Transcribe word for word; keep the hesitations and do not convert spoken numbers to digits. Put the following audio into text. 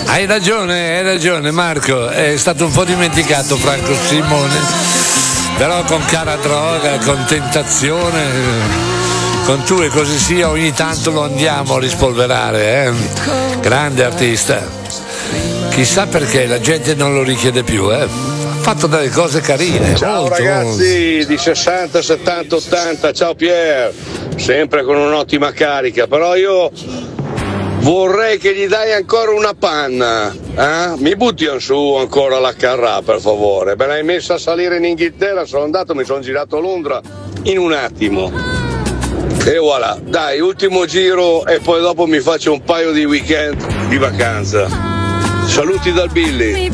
Hai ragione, hai ragione Marco, è stato un po' dimenticato Franco Simone, però con cara droga, con tentazione, con tu e così sia, ogni tanto lo andiamo a rispolverare, eh? Grande artista. Chissà perché la gente non lo richiede più, eh? Ha fatto delle cose carine. Ciao molto, ragazzi di sessanta, settanta, ottanta, ciao Pier, sempre con un'ottima carica, però io vorrei che gli dai ancora una panna, eh? Mi butti su ancora la Carrà per favore, me l'hai messa a salire in Inghilterra, sono andato, mi sono girato a Londra in un attimo e voilà, dai, ultimo giro e poi dopo mi faccio un paio di weekend di vacanza. Saluti dal Billy.